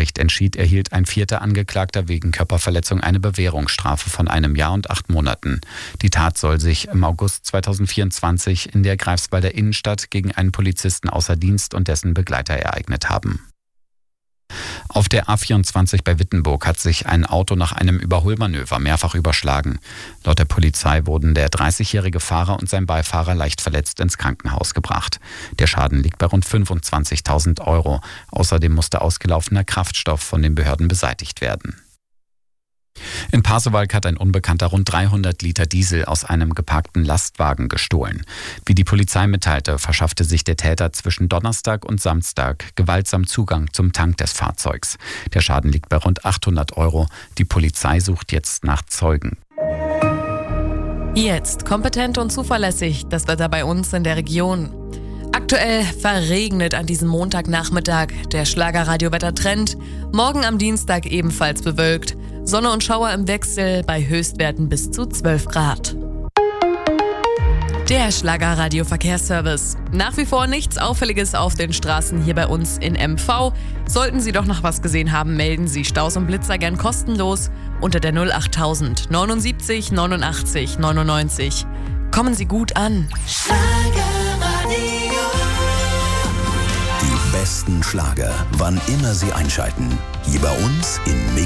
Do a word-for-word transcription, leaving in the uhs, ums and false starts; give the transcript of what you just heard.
Gericht entschied, erhielt ein vierter Angeklagter wegen Körperverletzung eine Bewährungsstrafe von einem Jahr und acht Monaten. Die Tat soll sich im August zweitausendvierundzwanzig in der Greifswalder Innenstadt gegen einen Polizisten außer Dienst und dessen Begleiter ereignet haben. Auf der A vierundzwanzig bei Wittenburg hat sich ein Auto nach einem Überholmanöver mehrfach überschlagen. Laut der Polizei wurden der dreißigjährige Fahrer und sein Beifahrer leicht verletzt ins Krankenhaus gebracht. Der Schaden liegt bei rund fünfundzwanzigtausend Euro. Außerdem musste ausgelaufener Kraftstoff von den Behörden beseitigt werden. In Pasewalk hat ein Unbekannter rund dreihundert Liter Diesel aus einem geparkten Lastwagen gestohlen. Wie die Polizei mitteilte, verschaffte sich der Täter zwischen Donnerstag und Samstag gewaltsam Zugang zum Tank des Fahrzeugs. Der Schaden liegt bei rund achthundert Euro. Die Polizei sucht jetzt nach Zeugen. Jetzt kompetent und zuverlässig das Wetter bei uns in der Region. Aktuell verregnet an diesem Montagnachmittag. Der Schlagerradio-Wettertrend. Morgen am Dienstag ebenfalls bewölkt. Sonne und Schauer im Wechsel bei Höchstwerten bis zu zwölf Grad. Der Schlagerradio-Verkehrsservice. Nach wie vor nichts Auffälliges auf den Straßen hier bei uns in M V. Sollten Sie doch noch was gesehen haben, melden Sie Staus und Blitzer gern kostenlos unter der null achttausend neunundsiebzig neunundachtzig neunundneunzig. Kommen Sie gut an. Die besten Schlager, wann immer Sie einschalten. Hier bei uns in Mega.